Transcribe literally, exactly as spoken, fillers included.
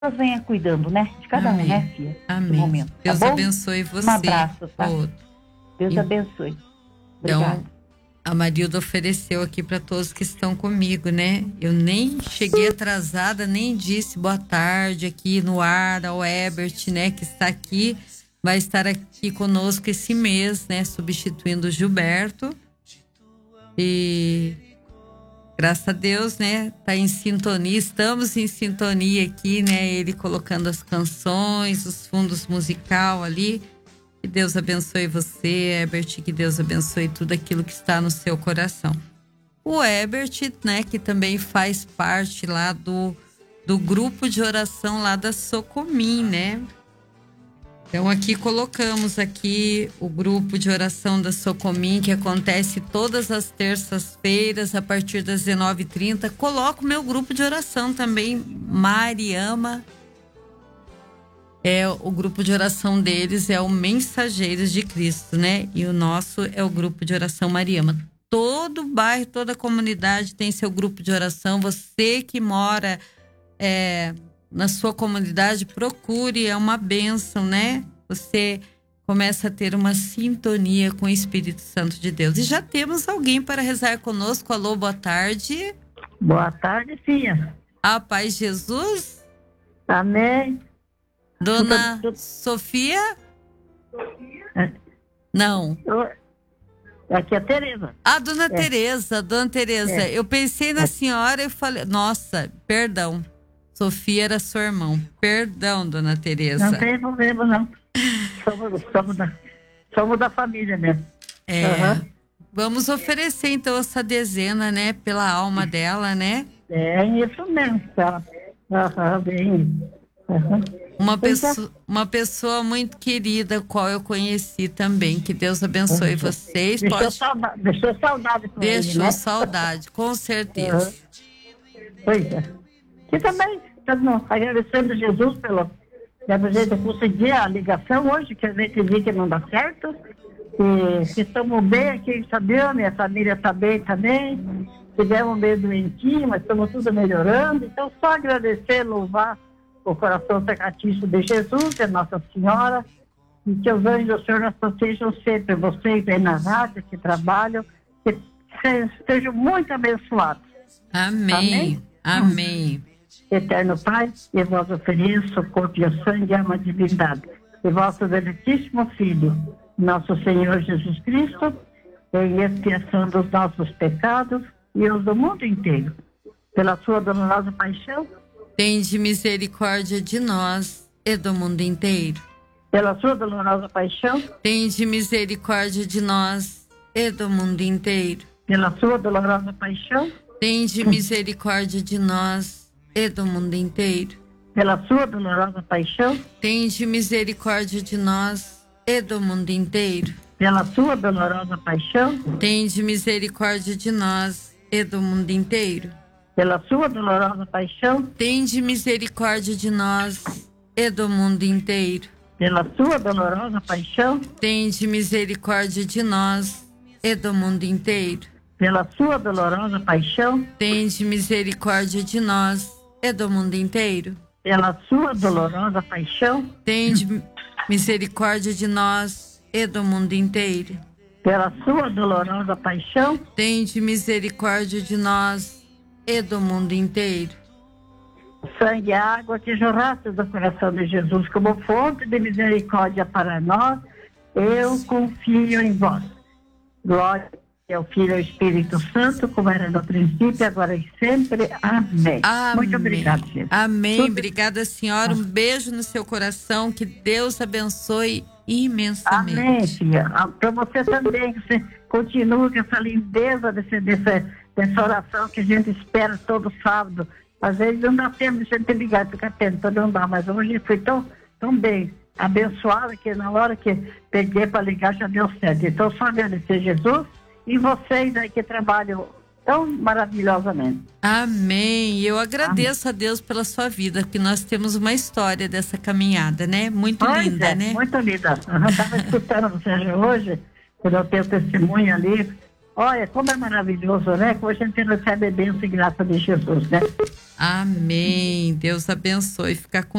Deus venha cuidando, né? De cada Amém. um, né, filha? Amém. Momento, Deus tá bom? abençoe você. Um abraço, tá? Oh, Deus e... abençoe. Então, Obrigada. a Marilda ofereceu aqui para todos que estão comigo, né? Eu nem cheguei atrasada, nem disse boa tarde aqui no ar ao Ebert, né? Que está aqui, vai estar aqui conosco esse mês, né? Substituindo o Gilberto. E graças a Deus, né? Tá em sintonia, estamos em sintonia aqui, né? Ele colocando as canções, os fundos musical ali. Que Deus abençoe você, Ebert, que Deus abençoe tudo aquilo que está no seu coração. O Ebert, né, que também faz parte lá do, do grupo de oração lá da Socomim, né? Então aqui colocamos aqui o grupo de oração da Socomim, que acontece todas as terças-feiras a partir das dezenove e trinta. Coloco o meu grupo de oração também, Mariama. É, o grupo de oração deles é o Mensageiros de Cristo, né? E o nosso é o grupo de oração Mariama. Todo bairro, toda comunidade tem seu grupo de oração. Você que mora é, na sua comunidade, procure, é uma bênção, né? Você começa a ter uma sintonia com o Espírito Santo de Deus. E já temos alguém para rezar conosco. Alô, boa tarde. Boa tarde, filha. A paz de Jesus. Amém. Dona Sofia? Não. Aqui é a Tereza. Ah, Dona é. Tereza, Dona Tereza. É. Eu pensei na senhora e falei, nossa, perdão. Sofia era sua irmã. Perdão, Dona Tereza. Não tem problema, não. Somos, somos, da, somos da família mesmo. É. Uhum. Vamos oferecer, então, essa dezena, né? Pela alma dela, né? É isso mesmo, tá? Uhum, bem... Uhum. Uma pessoa, uma pessoa muito querida, qual eu conheci também. Que Deus abençoe uhum. vocês. Deixou, Pode... saudade, deixou saudade com Deixou ele, né? saudade, com certeza. Uhum. Pois é. E também, estamos agradecendo a Jesus pelo, pelo jeito de conseguir a ligação hoje, que a gente viu que não dá certo. E que estamos bem aqui, sabendo, minha família está bem também. Tivemos meio doentinho, mas estamos tudo melhorando. Então, só agradecer, louvar o coração sacratíssimo de Jesus, de Nossa Senhora, e que os anjos do Senhor nos protejam sempre, vocês aí na rádio que trabalham, que estejam muito abençoados. Amém. Amém. Amém. Eterno Pai, e vós ofereço o corpo e o sangue e a divindade, e vosso diletíssimo Filho, nosso Senhor Jesus Cristo, em expiação dos nossos pecados e os do mundo inteiro, pela sua dolorosa paixão, tende misericórdia de nós e do mundo inteiro. Pela sua dolorosa paixão, tende misericórdia de nós e do mundo inteiro. Pela sua dolorosa paixão, tende misericórdia de nós e do mundo inteiro. Pela sua dolorosa paixão, tende misericórdia de nós e do mundo inteiro. Pela sua dolorosa paixão, tende misericórdia de nós e do mundo inteiro. Pela sua dolorosa paixão, tende misericórdia de nós e do mundo inteiro. Pela sua dolorosa paixão, tende misericórdia de nós e do mundo inteiro. Pela sua dolorosa paixão, tende misericórdia de nós e do mundo inteiro. Pela sua dolorosa paixão, tende misericórdia de nós e do mundo inteiro. Pela sua dolorosa paixão, tende misericórdia de nós e do mundo inteiro. Sangue e água que jorraste do coração de Jesus como fonte de misericórdia para nós, eu confio em vós. Glória ao Filho e ao Espírito Santo, como era no princípio, agora e sempre. Amém. Amém. Muito obrigada, gente. Amém. Tudo... Obrigada, senhora. Um beijo no seu coração. Que Deus abençoe imensamente. Amém, filha. Para você também, que você continue com essa lindeza desse, desse, dessa oração que a gente espera todo sábado. Às vezes não dá tempo de gente ligar, fica tentando, não dá, mas hoje foi tão, tão bem abençoada que na hora que peguei para ligar já deu certo. Então, só agradecer a Jesus e vocês aí que trabalham tão maravilhosamente. Amém. Eu agradeço Amém. a Deus pela sua vida, porque nós temos uma história dessa caminhada, né? Muito pois linda, é, né? Muito linda. Eu estava escutando você hoje, quando eu tenho testemunho ali. Olha, como é maravilhoso, né? Como a gente recebe a bênção e graça de Jesus, né? Amém. Deus abençoe. Fica com